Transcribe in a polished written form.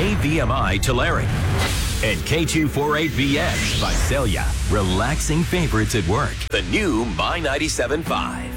AVMI Tulare. And K248VX Visalia. Relaxing favorites at work. The new My 97.5.